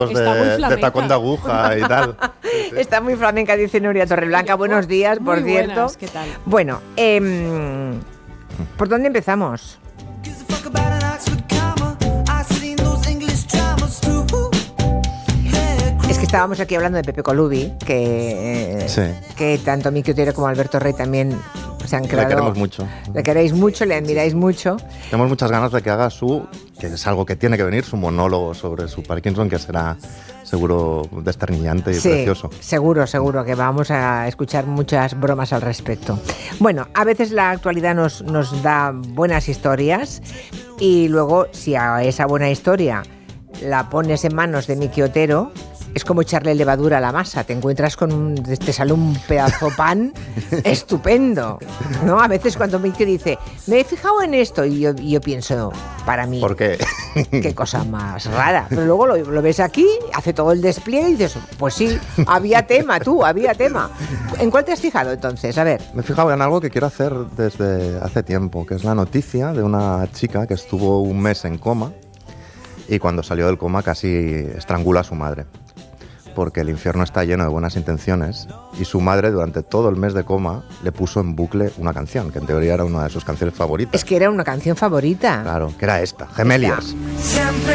de tacón de aguja y tal. Sí. Está muy flamenca, dice Nuria Torreblanca. Buenos días, por muy cierto. Buenas, ¿qué tal? Bueno, ¿por dónde empezamos? Es que estábamos aquí hablando de Pepe Colubi, que tanto Miki Otero como Alberto Rey también se han creado. Le queremos mucho. Le queréis mucho, le admiráis mucho. Tenemos muchas ganas de que haga que es algo que tiene que venir, su monólogo sobre su Parkinson, que será seguro desternillante y precioso. Seguro que vamos a escuchar muchas bromas al respecto. Bueno, a veces la actualidad nos da buenas historias y luego, si a esa buena historia la pones en manos de Miki Otero, es como echarle levadura a la masa. Te encuentras te sale un pedazo pan estupendo, ¿no? A veces cuando Miki dice, me he fijado en esto, y yo pienso, para mí, ¿por qué? Qué cosa más rara. Pero luego lo ves aquí, hace todo el despliegue y dices, pues sí, había tema. ¿En cuál te has fijado entonces? A ver. Me he fijado en algo que quiero hacer desde hace tiempo, que es la noticia de una chica que estuvo un mes en coma y cuando salió del coma casi estrangula a su madre. Porque el infierno está lleno de buenas intenciones y su madre durante todo el mes de coma le puso en bucle una canción, que en teoría era una de sus canciones favoritas. Es que era una canción favorita. Claro, que era esta, Gemelias. Siempre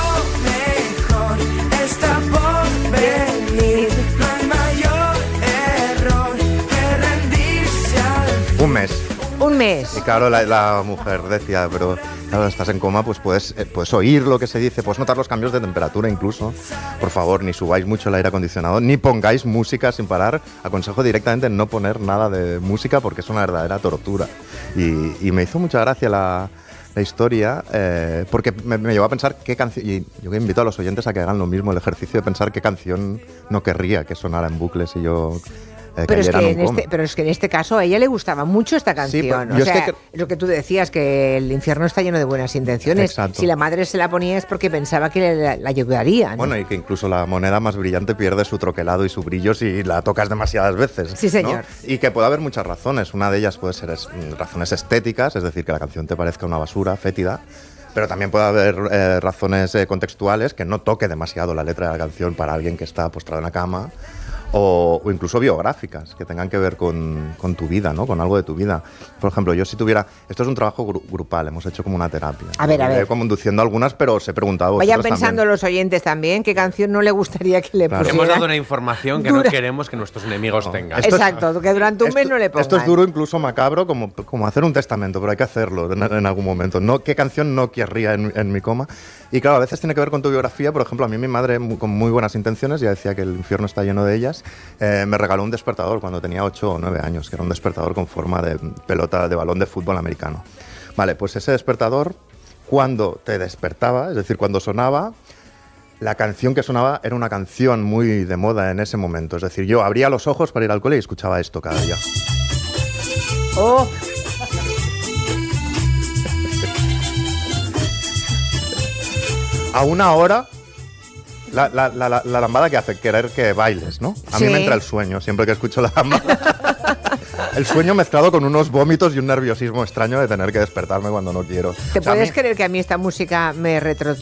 lo mejor está por venir, no hay mayor error que rendirse al... Un mes. Y claro, la mujer decía, pero claro, estás en coma, pues puedes oír lo que se dice, puedes notar los cambios de temperatura incluso. Por favor, ni subáis mucho el aire acondicionado, ni pongáis música sin parar. Aconsejo directamente no poner nada de música porque es una verdadera tortura. Y me hizo mucha gracia la historia, porque me llevó a pensar qué canción, y yo invito a los oyentes a que hagan lo mismo, el ejercicio de pensar qué canción no querría que sonara en bucle si yo... Pero es que en este caso a ella le gustaba mucho esta canción. Sí, o sea, lo que tú decías, que el infierno está lleno de buenas intenciones. Exacto. Si la madre se la ponía es porque pensaba que la ayudaría, ¿no? Bueno, y que incluso la moneda más brillante pierde su troquelado y su brillo si la tocas demasiadas veces. Sí, señor. ¿No? Y que puede haber muchas razones. Una de ellas puede ser razones estéticas, es decir, que la canción te parezca una basura fétida. Pero también puede haber razones contextuales, que no toque demasiado la letra de la canción para alguien que está postrado en la cama. O incluso biográficas, que tengan que ver con tu vida, ¿no? Con algo de tu vida. Por ejemplo, yo si tuviera... Esto es un trabajo grupal, hemos hecho como una terapia. A ver. Como induciendo algunas, pero os he preguntado... Vayan pensando también. Los oyentes también, qué canción no le gustaría que le pusieran. Hemos dado una información que no queremos que nuestros enemigos tengan. Exacto, que durante un mes no le pongan. Esto es duro, incluso macabro, como hacer un testamento, pero hay que hacerlo en algún momento. ¿Qué canción no querría en mi coma? Y claro, a veces tiene que ver con tu biografía. Por ejemplo, a mí mi madre, con muy buenas intenciones, ya decía que el infierno está lleno de ellas, me regaló un despertador cuando tenía 8 o 9 años, que era un despertador con forma de pelota de balón de fútbol americano. Vale, pues ese despertador, cuando te despertaba, es decir, cuando sonaba, la canción que sonaba era una canción muy de moda en ese momento. Es decir, yo abría los ojos para ir al cole y escuchaba esto cada día. ¡Oh! A una hora, la lambada que hace querer que bailes, ¿no? A mí me entra el sueño siempre que escucho la lambada. El sueño mezclado con unos vómitos y un nerviosismo extraño de tener que despertarme cuando no quiero. ¿Te puedes creer que a mí esta música me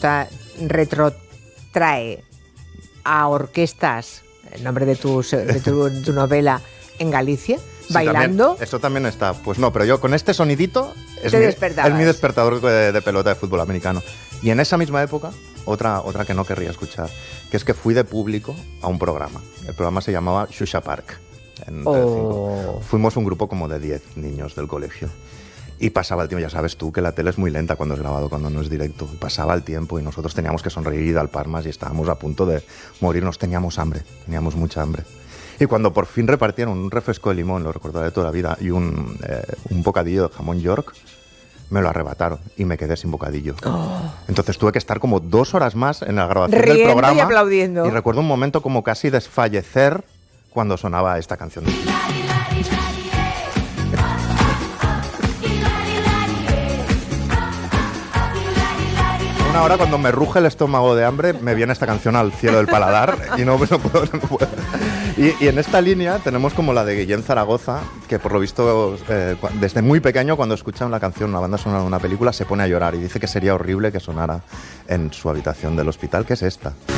retrotrae a orquestas, el nombre de tu novela, en Galicia? Sí, ¿bailando? También, esto también está. Pues no, pero yo con este sonidito es mi despertador de pelota de fútbol americano. Y en esa misma época, otra que no querría escuchar, que es que fui de público a un programa. El programa se llamaba Xuxa Park. Fuimos un grupo como de 10 niños del colegio. Y pasaba el tiempo, ya sabes tú que la tele es muy lenta cuando es grabado, cuando no es directo. Y pasaba el tiempo y nosotros teníamos que sonreír y dar palmas y estábamos a punto de morirnos. Teníamos hambre, teníamos mucha hambre. Y cuando por fin repartieron un refresco de limón, lo recordaré toda la vida, y un bocadillo de jamón York, me lo arrebataron y me quedé sin bocadillo. Entonces tuve que estar como 2 horas más en la grabación del programa. Y aplaudiendo. Y recuerdo un momento como casi desfallecer cuando sonaba esta canción. Una hora cuando me ruge el estómago de hambre, me viene esta canción al cielo del paladar y no puedo. Y en esta línea tenemos como la de Guillem Zaragoza, que por lo visto desde muy pequeño cuando escucha una canción, una banda sonora de una película, se pone a llorar y dice que sería horrible que sonara en su habitación del hospital, que es esta.